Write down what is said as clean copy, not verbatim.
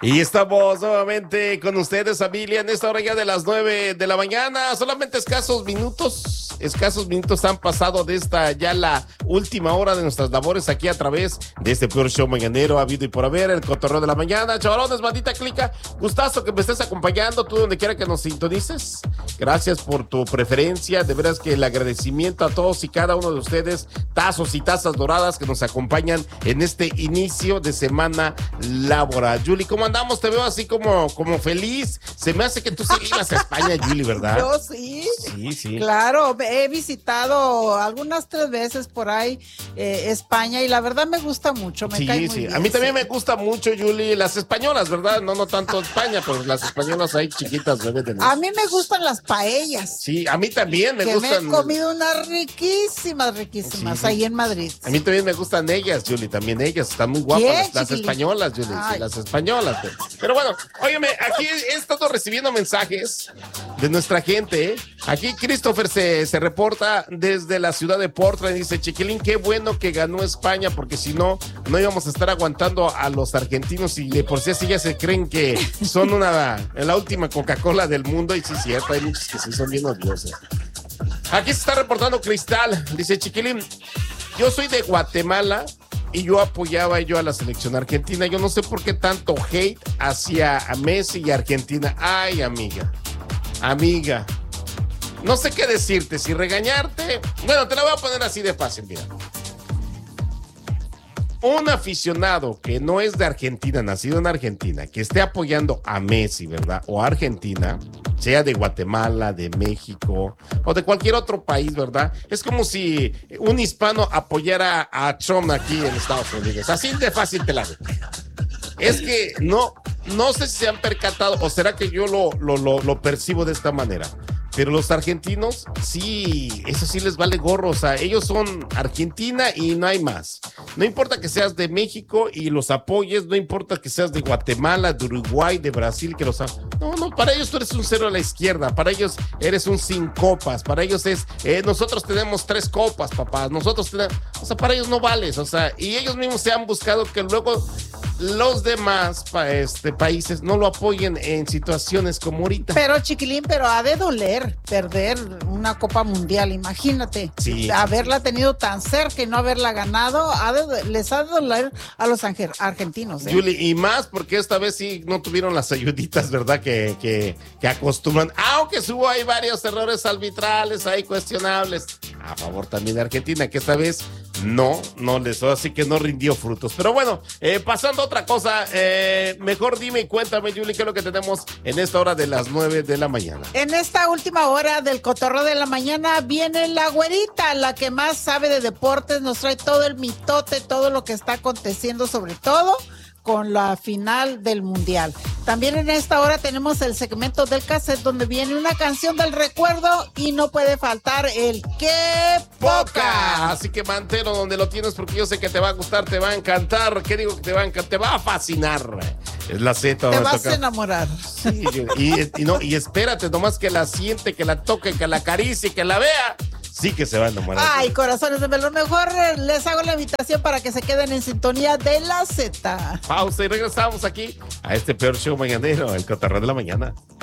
Y estamos nuevamente con ustedes, familia, en esta hora ya de las 9 de la mañana. Solamente escasos minutos han pasado de esta ya la última hora de nuestras labores aquí a través de este peor show mañanero habido y por haber, el cotorreo de la mañana. Chavalones, bandita clica, gustazo que me estés acompañando tú donde quiera que nos sintonices. Gracias por tu preferencia, de veras que el agradecimiento a todos y cada uno de ustedes, tazos y tazas doradas que nos acompañan en este inicio de semana laboral. Julie, ¿cómo andamos? Te veo así como feliz. Se me hace que tú sí ibas a España, Julie, ¿verdad? Yo sí. Sí. Claro, he visitado algunas 3 veces por ahí España y la verdad me gusta mucho. Me cae muy bien. A mí también me gusta mucho, Julie, las españolas, ¿verdad? No tanto España, pero las españolas ahí chiquitas, bebé. A mí me gustan las paellas. Sí, a mí también me gustan. Me he comido unas riquísimas Sí. ahí en Madrid. A mí también me gustan ellas, Julie, también ellas, están muy guapas, las españolas, Julie, sí, las españolas. Pero bueno, óyeme, aquí he estado recibiendo mensajes de nuestra gente, ¿eh? Aquí Christopher se reporta desde la ciudad de Portland y dice, Chiquilín, qué bueno que ganó España, porque si no íbamos a estar aguantando a los argentinos y de por sí así ya se creen que son la última Coca-Cola del mundo, y sí es cierto, hay muchos que sí son bien odiosos. Aquí se está reportando Cristal, dice, Chiquilín, yo soy de Guatemala y yo apoyaba a la selección argentina. Yo no sé por qué tanto hate hacia a Messi y Argentina. Ay, amiga, no sé qué decirte, si regañarte. Bueno, te la voy a poner así de fácil, mira. Un aficionado que no es de Argentina, nacido en Argentina, que esté apoyando a Messi, ¿verdad? O a Argentina, sea de Guatemala, de México o de cualquier otro país, ¿verdad? Es como si un hispano apoyara a Trump aquí en Estados Unidos. Así de fácil te la digo. Es que no sé si se han percatado o será que yo lo percibo de esta manera. Pero los argentinos, sí, eso sí les vale gorro. O sea, ellos son Argentina y no hay más. No importa que seas de México y los apoyes, no importa que seas de Guatemala, de Uruguay, de Brasil, que los... No, para ellos tú eres un cero a la izquierda. Para ellos eres un sin copas. Para ellos es, nosotros tenemos 3 copas, papá. Nosotros tenemos... O sea, para ellos no vales. O sea, y ellos mismos se han buscado que luego los demás países no lo apoyen en situaciones como ahorita. Pero, Chiquilín, ha de doler perder una Copa Mundial, imagínate. Sí. Haberla tenido tan cerca y no haberla ganado, les ha de doler a los argentinos. Julie, y más porque esta vez sí no tuvieron las ayuditas, ¿verdad? Que acostumbran, aunque hubo ahí varios errores arbitrales ahí cuestionables a favor también de Argentina, que esta vez no les dio, así que no rindió frutos. Pero bueno, pasando a otra cosa, mejor dime y cuéntame, Julie, qué es lo que tenemos en esta hora de las 9 de la mañana. En esta última hora del cotorreo de la mañana viene la güerita, la que más sabe de deportes, nos trae todo el mitote, todo lo que está aconteciendo, sobre todo con la final del mundial. También en esta hora tenemos el segmento del cassette donde viene una canción del recuerdo y no puede faltar el ¡Qué poca! Así que mantero donde lo tienes porque yo sé que te va a gustar, te va a encantar. ¿Qué digo que te va a encantar? Te va a fascinar. Es la Z. Te vas a enamorar. Sí, y espérate, nomás que la siente, que la toque, que la acaricie, que la vea. Sí que se va a enamorar. Ay, corazones de melón, mejor les hago la invitación para que se queden en sintonía de la Z. Pausa y regresamos aquí a este peor show mañanero, el cotorreo de la mañana.